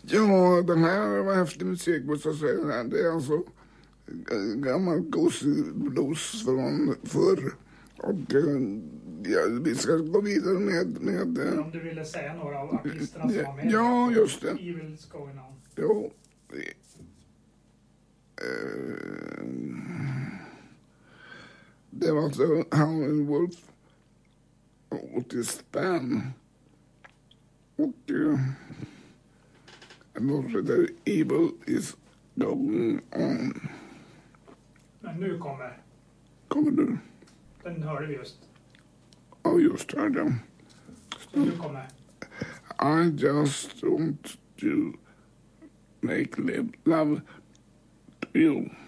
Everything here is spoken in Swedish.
Ja, den här var häftig musik måste jag säga. Det är alltså gammal gosig blues från förr. Och ja, vi ska gå vidare med Om du ville säga några av artisterna som var med. Ja, just det. Evil's Going On. Jo. Det var alltså Howlin' Wolf och Otis Spann. Och en låt heter Evil is Going On. Men nu kommer. Kommer du? Den hörde vi just. Ja, just hörde jag. Så nu kommer. I just want to make love to you.